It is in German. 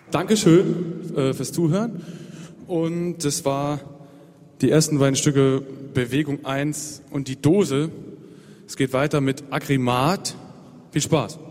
Dankeschön fürs Zuhören. Und das war die ersten beiden Stücke Bewegung 1 und die Dose. Es geht weiter mit Agrimat. Viel Spaß.